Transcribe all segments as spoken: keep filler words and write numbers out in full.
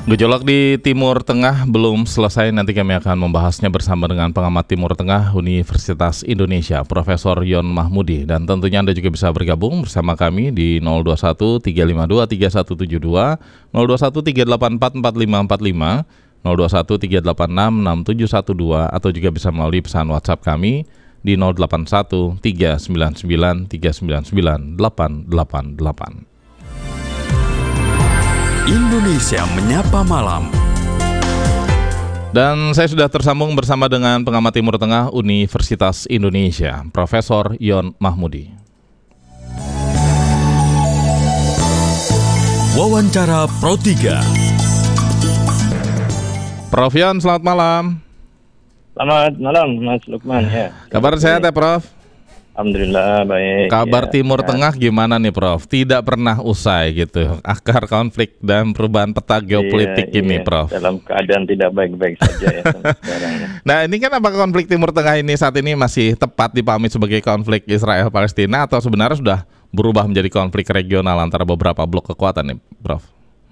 Gejolak di Timur Tengah belum selesai. Nanti kami akan membahasnya bersama dengan pengamat Timur Tengah Universitas Indonesia, Profesor Yon Mahmudi. Dan tentunya Anda juga bisa bergabung bersama kami di nol dua satu tiga lima dua tiga satu tujuh dua, nol dua satu tiga delapan empat empat lima empat lima, nol dua satu tiga delapan enam enam tujuh satu dua, atau juga bisa melalui pesan WhatsApp kami di nol delapan satu tiga sembilan sembilan tiga sembilan sembilan delapan delapan delapan. Indonesia Menyapa Malam. Dan saya sudah tersambung bersama dengan pengamat Timur Tengah Universitas Indonesia, Profesor Yon Mahmudi. Wawancara Pro tiga. Prof Yon, selamat malam. Selamat malam, Mas Lukman. Ya. Kabar sehat ya, Prof? Alhamdulillah baik. Kabar ya, Timur ya. Tengah gimana nih, Prof? Tidak pernah usai gitu, akar konflik dan perubahan peta geopolitik iya, ini, iya. Prof. Dalam keadaan tidak baik-baik saja ya sekarang. Ya. Nah, ini kan apakah konflik Timur Tengah ini saat ini masih tepat dipahami sebagai konflik Israel-Palestina atau sebenarnya sudah berubah menjadi konflik regional antara beberapa blok kekuatan nih, Prof?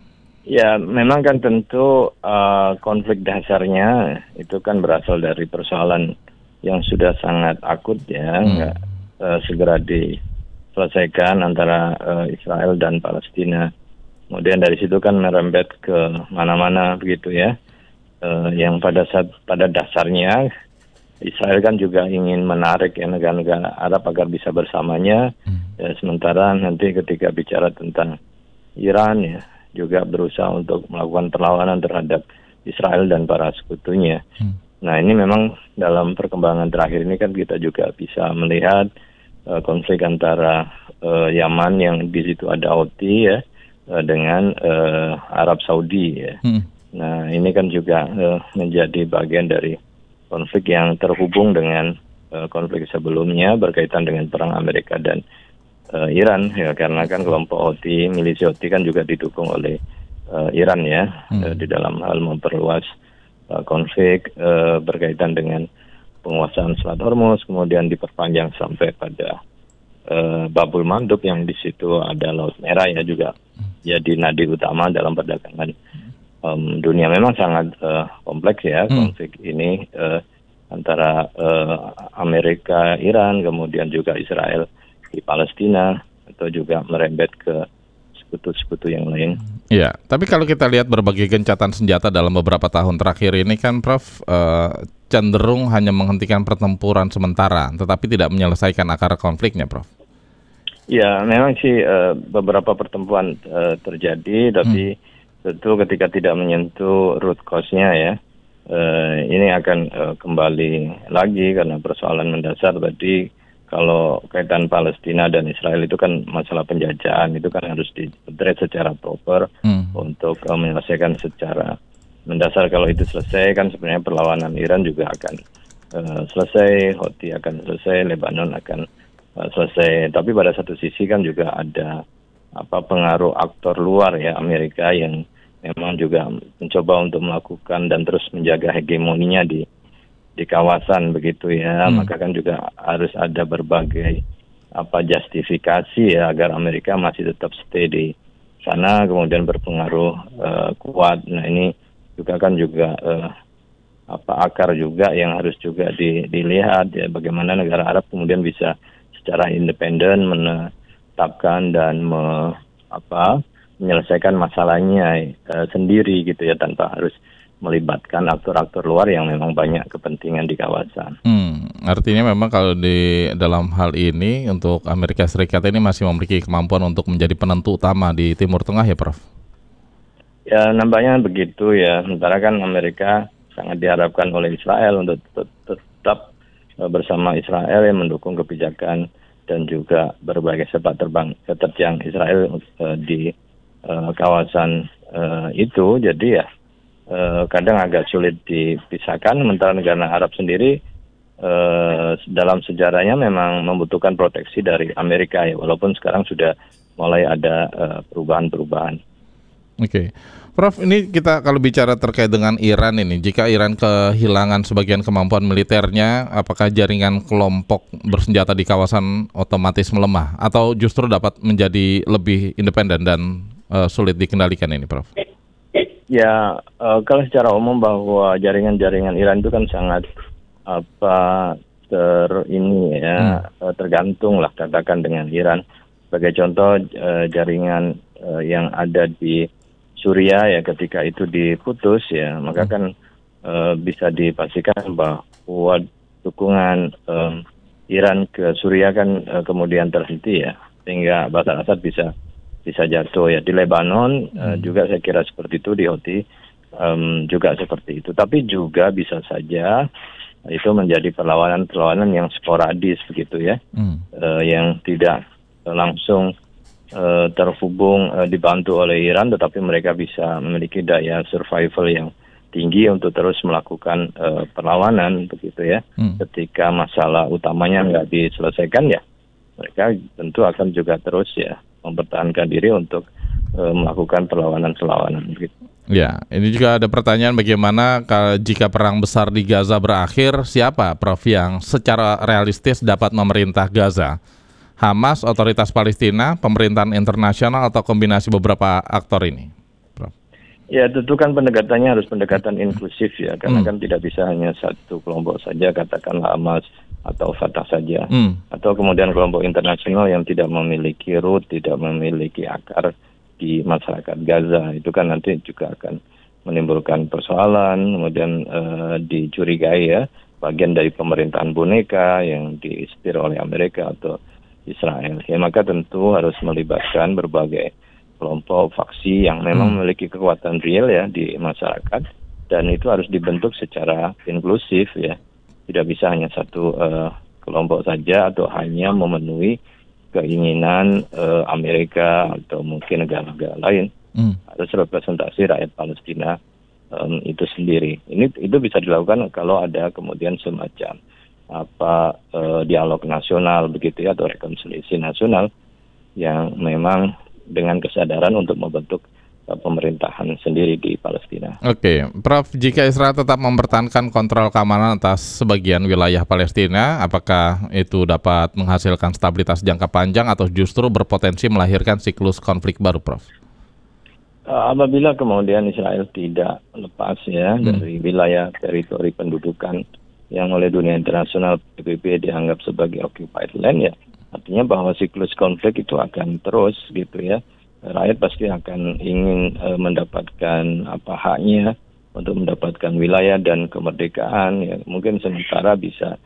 Ya, memang kan tentu uh, konflik dasarnya itu kan berasal dari persoalan yang sudah sangat akut ya, Hmm. nggak uh, segera diselesaikan antara uh, Israel dan Palestina. Kemudian dari situ kan merembet ke mana-mana begitu ya. Uh, yang pada saat pada dasarnya Israel kan juga ingin menarik ya negara-negara Arab agar bisa bersamanya. Hmm. Ya, sementara nanti ketika bicara tentang Iran ya juga berusaha untuk melakukan perlawanan terhadap Israel dan para sekutunya. Hmm. Nah, ini memang dalam perkembangan terakhir ini kan kita juga bisa melihat uh, konflik antara uh, Yaman yang di situ ada Houthi ya uh, dengan uh, Arab Saudi ya. Hmm. Nah, ini kan juga uh, menjadi bagian dari konflik yang terhubung dengan uh, konflik sebelumnya berkaitan dengan perang Amerika dan uh, Iran ya, karena kan kelompok Houthi, milisi Houthi kan juga didukung oleh uh, Iran ya hmm. uh, di dalam hal memperluas konflik uh, berkaitan dengan penguasaan Selat Hormuz, kemudian diperpanjang sampai pada uh, Babul Mandub yang di situ ada Laut Merah ya juga jadi nadi utama dalam perdagangan um, dunia. Memang sangat uh, kompleks ya konflik hmm. ini uh, antara uh, Amerika, Iran, kemudian juga Israel di Palestina, atau juga merembet ke sekutu-sekutu yang lain. Iya, tapi kalau kita lihat berbagai gencatan senjata dalam beberapa tahun terakhir ini kan, Prof, eh, cenderung hanya menghentikan pertempuran sementara, tetapi tidak menyelesaikan akar konfliknya, Prof. Ya, memang sih eh, beberapa pertempuran eh, terjadi, tapi hmm. tentu ketika tidak menyentuh root cause-nya ya, eh, ini akan eh, kembali lagi karena persoalan mendasar tadi. Kalau kaitan Palestina dan Israel itu kan masalah penjajahan, itu kan harus di-address secara proper hmm. untuk uh, menyelesaikan secara mendasar. Kalau itu selesai kan sebenarnya perlawanan Iran juga akan uh, selesai, Houthi akan selesai, Lebanon akan uh, selesai. Tapi pada satu sisi kan juga ada apa pengaruh aktor luar ya, Amerika yang memang juga mencoba untuk melakukan dan terus menjaga hegemoninya di di kawasan begitu ya, hmm. maka kan juga harus ada berbagai apa justifikasi ya agar Amerika masih tetap stay di sana, kemudian berpengaruh uh, kuat. Nah, ini juga kan juga uh, apa akar juga yang harus juga di, dilihat ya, bagaimana negara Arab kemudian bisa secara independen menetapkan dan me, apa menyelesaikan masalahnya uh, sendiri gitu ya, tanpa harus melibatkan aktor-aktor luar yang memang banyak kepentingan di kawasan. Hmm, artinya memang kalau di dalam hal ini untuk Amerika Serikat ini masih memiliki kemampuan untuk menjadi penentu utama di Timur Tengah ya, Prof? Ya, nampaknya begitu ya. Sementara kan Amerika sangat diharapkan oleh Israel untuk tetap bersama Israel yang mendukung kebijakan dan juga berbagai sepak terbang terjang Israel uh, di uh, kawasan uh, itu. Jadi ya Uh, kadang agak sulit dipisahkan, sementara negara Arab sendiri uh, dalam sejarahnya memang membutuhkan proteksi dari Amerika ya, walaupun sekarang sudah mulai ada uh, perubahan-perubahan. Oke, okay. Prof, ini kita kalau bicara terkait dengan Iran ini, jika Iran kehilangan sebagian kemampuan militernya, apakah jaringan kelompok bersenjata di kawasan otomatis melemah atau justru dapat menjadi lebih independen dan uh, sulit dikendalikan ini, Prof? Ya, uh, kalau secara umum bahwa jaringan-jaringan Iran itu kan sangat apa ter ini ya hmm. tergantung lah katakan dengan Iran. Sebagai contoh uh, jaringan uh, yang ada di Suriah ya ketika itu diputus ya maka kan uh, bisa dipastikan bahwa dukungan um, Iran ke Suriah kan uh, kemudian terhenti ya sehingga Bashar Assad bisa bisa jatuh ya. Di Lebanon hmm. uh, juga saya kira seperti itu, di Houthi um, juga seperti itu. Tapi juga bisa saja itu menjadi perlawanan-perlawanan yang sporadis begitu ya, hmm. uh, yang tidak langsung uh, terhubung uh, dibantu oleh Iran, tetapi mereka bisa memiliki daya survival yang tinggi untuk terus melakukan uh, perlawanan begitu ya. Hmm. Ketika masalah utamanya nggak diselesaikan ya, mereka tentu akan juga terus ya mempertahankan diri untuk uh, melakukan perlawanan-perlawanan begitu. Ya, ini juga ada pertanyaan bagaimana kalau jika perang besar di Gaza berakhir, siapa Prof yang secara realistis dapat memerintah Gaza? Hamas, otoritas Palestina, pemerintahan internasional, atau kombinasi beberapa aktor ini? Prof. Ya, tentu kan pendekatannya harus pendekatan inklusif ya, karena hmm. kan tidak bisa hanya satu kelompok saja, katakanlah Hamas atau Fatah saja, hmm. atau kemudian kelompok internasional yang tidak memiliki root, tidak memiliki akar di masyarakat Gaza. Itu kan nanti juga akan menimbulkan persoalan, kemudian uh, dicurigai ya bagian dari pemerintahan boneka yang disetir oleh Amerika atau Israel. Ya maka tentu harus melibatkan berbagai kelompok faksi yang memang hmm. memiliki kekuatan real ya di masyarakat, dan itu harus dibentuk secara inklusif ya. Tidak bisa hanya satu uh, kelompok saja atau hanya memenuhi keinginan uh, Amerika atau mungkin negara-negara lain. Hmm. Harus representasi rakyat Palestina um, itu sendiri. Ini itu bisa dilakukan kalau ada kemudian semacam apa uh, dialog nasional begitu ya, atau rekonsiliasi nasional yang memang dengan kesadaran untuk membentuk uh, pemerintahan sendiri di Palestina. Oke, Prof, jika Israel tetap mempertahankan kontrol keamanan atas sebagian wilayah Palestina, apakah itu dapat menghasilkan stabilitas jangka panjang atau justru berpotensi melahirkan siklus konflik baru, Prof? Uh, apabila kemudian Israel tidak lepas ya hmm. dari wilayah teritori pendudukan yang oleh dunia internasional P B B dianggap sebagai occupied land ya, artinya bahwa siklus konflik itu akan terus gitu ya. Rakyat pasti akan ingin uh, mendapatkan apa haknya untuk mendapatkan wilayah dan kemerdekaan ya. Mungkin sementara bisa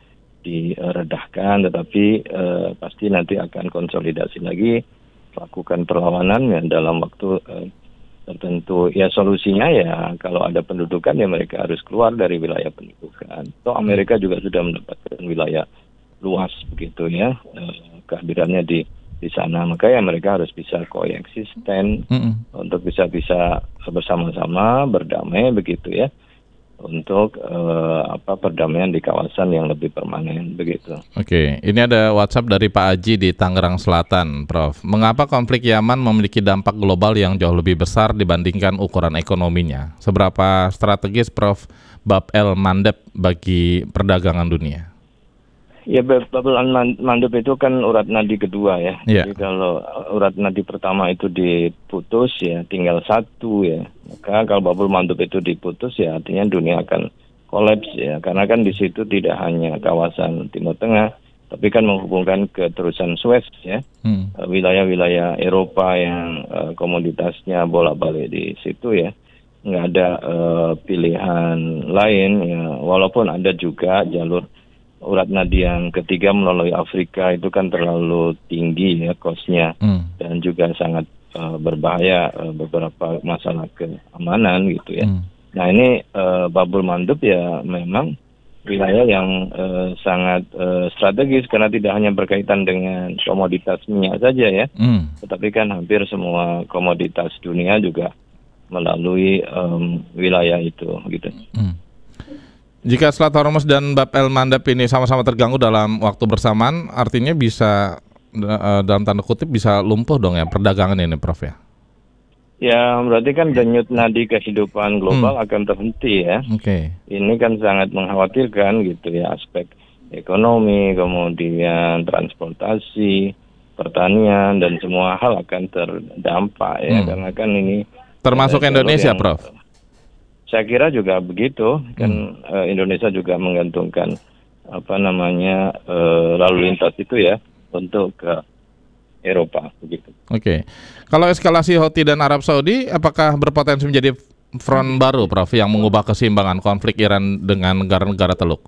diredahkan, tetapi uh, pasti nanti akan konsolidasi lagi, lakukan perlawanan ya dalam waktu uh, tertentu. Ya solusinya ya kalau ada pendudukan ya mereka harus keluar dari wilayah pendudukan. Toh Amerika juga sudah mendapatkan wilayah luas begitu ya, eh, kehadirannya di di sana. Maka ya mereka harus bisa koeksisten mm-hmm. untuk bisa-bisa bersama-sama berdamai begitu ya, untuk uh, apa perdamaian di kawasan yang lebih permanen begitu. Oke, ini ada WhatsApp dari Pak Aji di Tangerang Selatan, Prof. Mengapa konflik Yaman memiliki dampak global yang jauh lebih besar dibandingkan ukuran ekonominya? Seberapa strategis, Prof, Bab el Mandeb bagi perdagangan dunia? Ya, Bab el Mandeb itu kan urat nadi kedua ya. Yeah. Jadi kalau urat nadi pertama itu diputus ya tinggal satu ya. Maka kalau Bab el Mandeb itu diputus ya artinya dunia akan kolaps ya. Karena kan di situ tidak hanya kawasan Timur Tengah, tapi kan menghubungkan ke terusan Suez ya. Hmm. Wilayah-wilayah Eropa yang uh, komoditasnya bolak-balik di situ ya. Nggak ada uh, pilihan lain ya. Walaupun ada juga jalur urat nadi yang ketiga melalui Afrika, itu kan terlalu tinggi ya kosnya hmm. dan juga sangat uh, berbahaya uh, beberapa masalah keamanan gitu ya. Hmm. Nah ini uh, Bab el Mandeb ya memang wilayah yang uh, sangat uh, strategis karena tidak hanya berkaitan dengan komoditas minyak saja ya, hmm. tetapi kan hampir semua komoditas dunia juga melalui um, wilayah itu gitu. Hmm. Jika Selat Hormuz dan Bab el Mandeb ini sama-sama terganggu dalam waktu bersamaan, artinya bisa dalam tanda kutip bisa lumpuh dong ya perdagangan ini, Prof ya? Ya berarti kan denyut nadi kehidupan global hmm. akan terhenti ya. Oke. Okay. Ini kan sangat mengkhawatirkan gitu ya, aspek ekonomi, kemudian transportasi, pertanian dan semua hal akan terdampak ya, hmm. karena kan ini termasuk Indonesia, yang, Prof. saya kira juga begitu kan. hmm. uh, Indonesia juga menggantungkan apa namanya uh, lalu lintas itu ya untuk ke Eropa begitu. Oke, kalau eskalasi Houthi dan Arab Saudi, apakah berpotensi menjadi front baru, Prof, yang mengubah keseimbangan konflik Iran dengan negara-negara Teluk?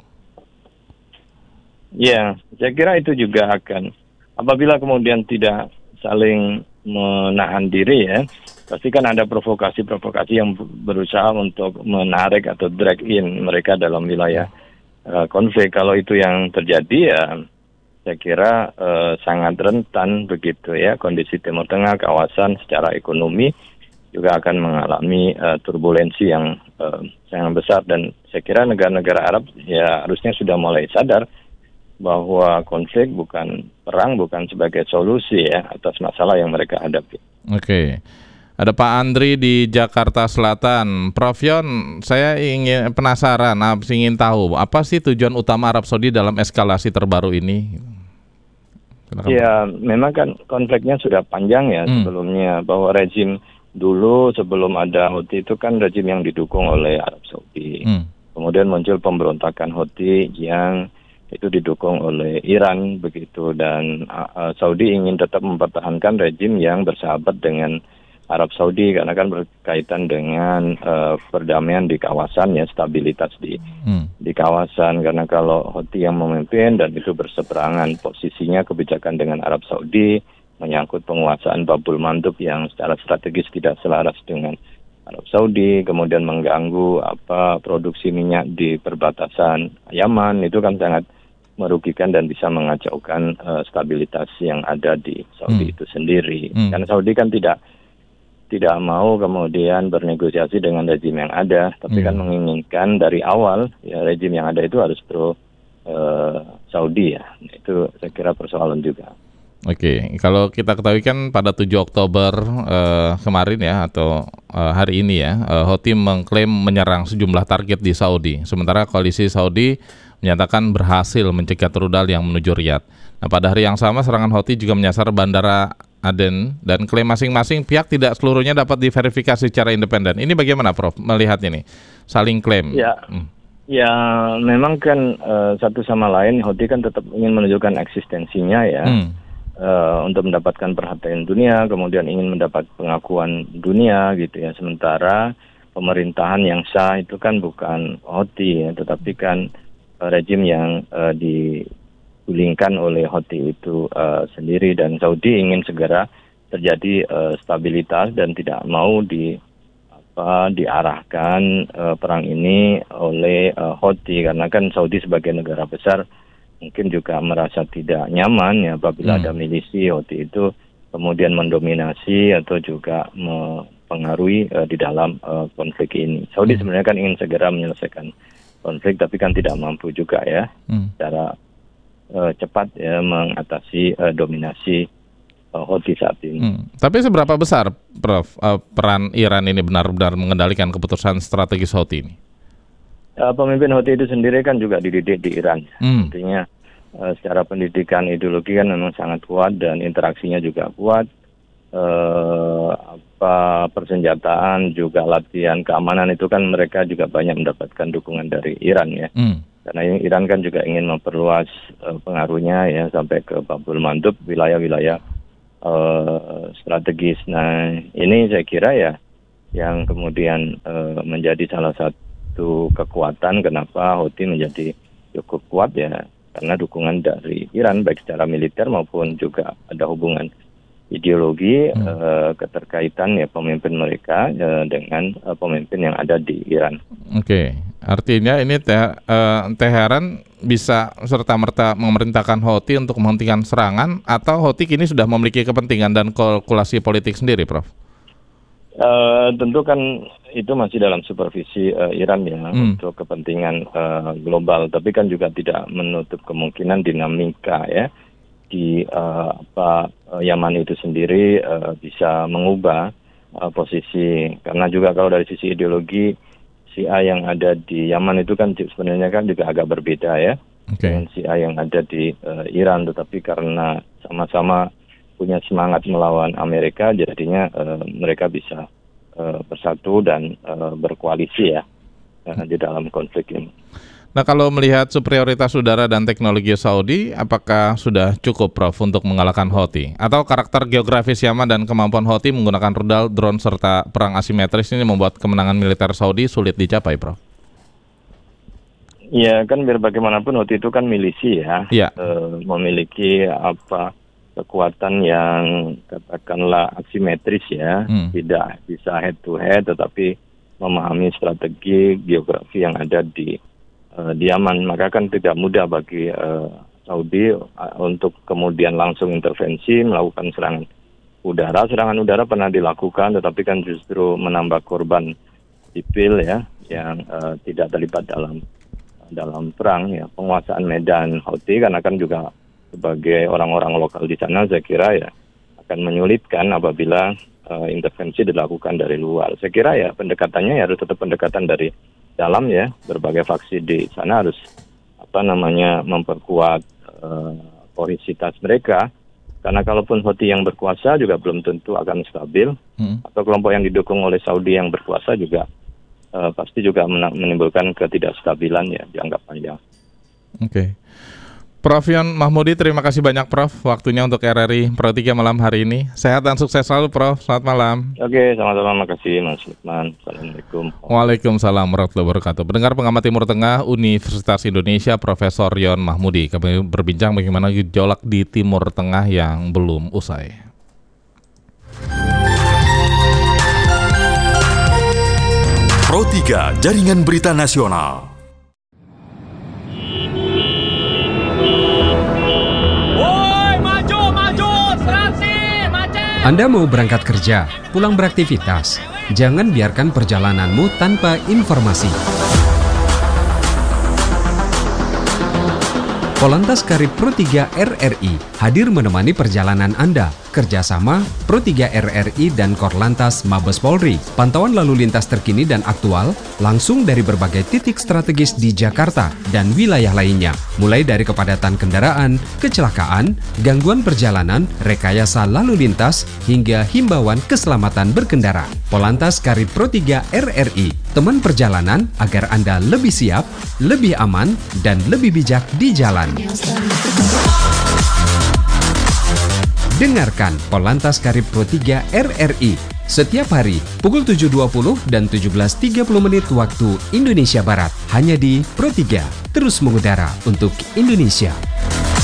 Ya, saya kira itu juga akan, apabila kemudian tidak saling menahan diri ya, pasti kan ada provokasi-provokasi yang berusaha untuk menarik atau drag in mereka dalam wilayah uh, konflik. Kalau itu yang terjadi ya, saya kira uh, sangat rentan begitu ya, kondisi Timur Tengah, kawasan secara ekonomi juga akan mengalami uh, turbulensi yang uh, sangat besar. Dan saya kira negara-negara Arab ya harusnya sudah mulai sadar bahwa konflik bukan perang, bukan sebagai solusi ya atas masalah yang mereka hadapi. Oke. Ada Pak Andri di Jakarta Selatan. Prof Yon, saya ingin penasaran, ingin tahu apa sih tujuan utama Arab Saudi dalam eskalasi terbaru ini? Kenapa? Ya, memang kan konfliknya sudah panjang ya hmm. sebelumnya, bahwa rezim dulu sebelum ada Houthi itu kan rezim yang didukung oleh Arab Saudi. Hmm. Kemudian muncul pemberontakan Houthi yang itu didukung oleh Iran begitu, dan uh, Saudi ingin tetap mempertahankan rezim yang bersahabat dengan Arab Saudi karena kan berkaitan dengan uh, perdamaian di kawasan ya, stabilitas di hmm. di kawasan. Karena kalau Houthi yang memimpin dan itu berseberangan posisinya kebijakan dengan Arab Saudi, menyangkut penguasaan Babul Mandub yang secara strategis tidak selaras dengan Arab Saudi, kemudian mengganggu apa produksi minyak di perbatasan Yaman, itu kan sangat merugikan dan bisa mengacaukan uh, stabilitas yang ada di Saudi hmm. itu sendiri. Hmm. Karena Saudi kan tidak tidak mau kemudian bernegosiasi dengan rezim yang ada, tapi hmm. kan menginginkan dari awal ya rezim yang ada itu harus pro uh, Saudi ya. Itu saya kira persoalan juga. Oke, kalau kita ketahui kan pada tujuh Oktober uh, kemarin ya, atau uh, hari ini ya, uh, Houthi mengklaim menyerang sejumlah target di Saudi. Sementara koalisi Saudi menyatakan berhasil mencegat rudal yang menuju Riyadh. Nah, pada hari yang sama serangan Houthi juga menyasar Bandara Aden, dan klaim masing-masing pihak tidak seluruhnya dapat diverifikasi secara independen. Ini bagaimana, Prof, melihat ini? Saling klaim. Ya, hmm. ya memang kan uh, satu sama lain, Houthi kan tetap ingin menunjukkan eksistensinya ya. Hmm. Uh, untuk mendapatkan perhatian dunia, kemudian ingin mendapat pengakuan dunia gitu ya. Sementara pemerintahan yang sah itu kan bukan Houthi ya, tetapi kan uh, rejim yang uh, digulingkan oleh Houthi itu uh, sendiri, dan Saudi ingin segera terjadi uh, stabilitas dan tidak mau di apa diarahkan uh, perang ini oleh uh, Houthi, karena kan Saudi sebagai negara besar mungkin juga merasa tidak nyaman ya apabila hmm. ada milisi Houthi itu kemudian mendominasi atau juga mempengaruhi uh, di dalam uh, konflik ini. Saudi hmm. sebenarnya kan ingin segera menyelesaikan konflik, tapi kan tidak mampu juga ya hmm. secara uh, cepat ya mengatasi uh, dominasi uh, Houthi saat ini. Hmm. Tapi seberapa besar, Prof, uh, peran Iran ini benar-benar mengendalikan keputusan strategis Houthi ini? Uh, pemimpin Houthi itu sendiri kan juga dididik di Iran. Hmm. Artinya uh, secara pendidikan ideologi kan memang sangat kuat dan interaksinya juga kuat. Uh, apa persenjataan juga latihan keamanan itu kan mereka juga banyak mendapatkan dukungan dari Iran ya. Hmm. Karena Iran kan juga ingin memperluas uh, pengaruhnya ya sampai ke Babul Mandub, wilayah-wilayah uh, strategis. Nah ini saya kira ya yang kemudian uh, menjadi salah satu itu kekuatan kenapa Houthi menjadi cukup kuat ya, karena dukungan dari Iran baik secara militer maupun juga ada hubungan ideologi hmm. eh, keterkaitan ya pemimpin mereka eh, dengan eh, pemimpin yang ada di Iran. Oke, artinya ini te- eh, Teheran bisa serta-merta memerintahkan Houthi untuk menghentikan serangan, atau Houthi kini sudah memiliki kepentingan dan kalkulasi politik sendiri, Prof? Uh, tentu kan itu masih dalam supervisi uh, Iran ya hmm. untuk kepentingan uh, global, tapi kan juga tidak menutup kemungkinan dinamika ya di uh, apa uh, Yaman itu sendiri uh, bisa mengubah uh, posisi, karena juga kalau dari sisi ideologi Syiah yang ada di Yaman itu kan sebenarnya kan juga agak berbeda ya okay. dengan Syiah yang ada di uh, Iran, tetapi karena sama-sama punya semangat melawan Amerika, jadinya uh, mereka bisa uh, bersatu dan uh, berkoalisi ya uh, di dalam konflik ini. Nah, kalau melihat superioritas udara dan teknologi Saudi, apakah sudah cukup, Prof, untuk mengalahkan Houthi? Atau karakter geografis Yaman dan kemampuan Houthi menggunakan rudal, drone, serta perang asimetris ini membuat kemenangan militer Saudi sulit dicapai, Prof? Ya, kan biar bagaimanapun Houthi itu kan milisi ya, ya. E, memiliki apa kekuatan yang katakanlah asimetris ya, hmm. tidak bisa head to head, tetapi memahami strategi geografi yang ada di di Yaman, maka kan tidak mudah bagi uh, Saudi uh, untuk kemudian langsung intervensi, melakukan serangan udara. Serangan udara pernah dilakukan, tetapi kan justru menambah korban sipil ya, yang uh, tidak terlibat dalam dalam perang ya. Penguasaan medan Houthi karena kan juga sebagai orang-orang lokal di sana, saya kira ya akan menyulitkan apabila uh, intervensi dilakukan dari luar. Saya kira ya pendekatannya ya harus tetap pendekatan dari dalam ya, berbagai faksi di sana harus apa namanya memperkuat uh, kohesivitas mereka, karena kalaupun Houthi yang berkuasa juga belum tentu akan stabil, hmm. atau kelompok yang didukung oleh Saudi yang berkuasa juga uh, pasti juga menimbulkan ketidakstabilan ya jangka panjang. Oke. Okay. Prof Yon Mahmudi, terima kasih banyak Prof waktunya untuk R R I Pro tiga malam hari ini. Sehat dan sukses selalu Prof. Selamat malam. Oke, sama-sama, makasih Mas Lukman. Assalamualaikum. Waalaikumsalam warahmatullahi wabarakatuh. Pendengar pengamat Timur Tengah Universitas Indonesia Profesor Yon Mahmudi, kami berbincang bagaimana gejolak di Timur Tengah yang belum usai. Pro tiga, Jaringan Berita Nasional. Anda mau berangkat kerja, pulang beraktivitas, jangan biarkan perjalananmu tanpa informasi. Polantas Karib Pro tiga R R I hadir menemani perjalanan Anda. Kerjasama Pro tiga R R I dan Korlantas Mabes Polri. Pantauan lalu lintas terkini dan aktual langsung dari berbagai titik strategis di Jakarta dan wilayah lainnya. Mulai dari kepadatan kendaraan, kecelakaan, gangguan perjalanan, rekayasa lalu lintas, hingga himbauan keselamatan berkendara. Polantas Karib Pro tiga R R I, teman perjalanan agar Anda lebih siap, lebih aman, dan lebih bijak di jalan. Dengarkan Polantas Karib Pro tiga R R I setiap hari pukul tujuh dua puluh dan tujuh belas tiga puluh menit waktu Indonesia Barat, hanya di Pro tiga, terus mengudara untuk Indonesia.